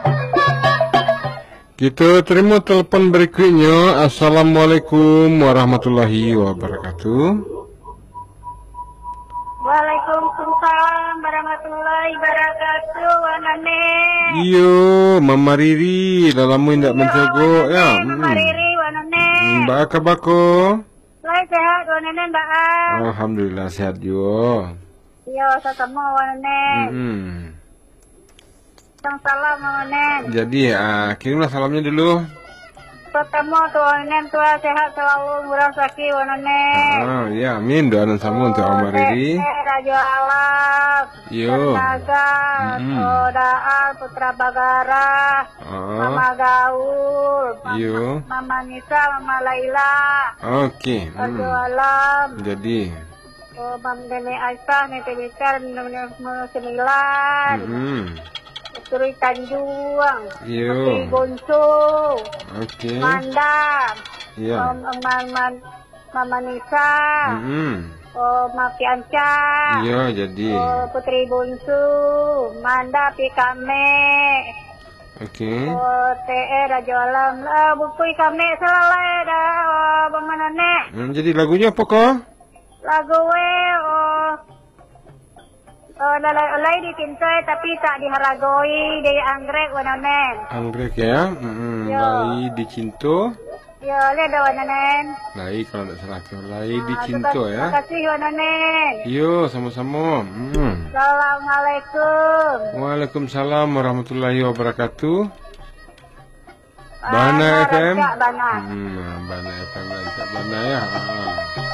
Kita terima telepon berikutnya. Assalamualaikum warahmatullahi wabarakatuh. Waalaikumsalam warahmatullahi wabarakatuh. Wanane. Iyo, Mama Riri, dah lama tidak menjaga ya. Mama Riri, wanane. Mbak kabako? Lai sehat, wanane mbak. Alhamdulillah sehat juga. Iyo, sama wanane. Salam wanane. Jadi kirimlah salamnya dulu. Pertama tuh wanane tua sehat selalu murah sakit wanane. Ya amin, doa dan salam untuk Mama Riri. Raja Alam. Yo. Naga, Sodaal, Putra Bagara, Mama Gaul, Yo. Mama Nisa, Mama Laila. Oke. Raja Alam. Jadi. Mam Dene Aisyah, Nete Bicar, nomor 9. Putri Tanjung. Yo. Putri Bonsu. Oke. Manda. Ya. Mama Nisa. Mafi Anca. Iya, jadi. Putri Bonsu. Manda Pikame. Oke. TE Raja Alam. Buku kami selesai dah. Bagaimana? Jadi lagunya apa kok? Lagu Oleh dicintai tapi tak diharagoi di anggrek wananen. Anggrek ya. Lai dicinto. Ya, lihat ada wananen. Lai kalau tidak salah. Lai dicinto ya. Terima kasih wananen. Yo, sama-sama. Assalamualaikum. Waalaikumsalam warahmatullahi wabarakatuh. Bana FM. Bana. Bana FM. Bana ya.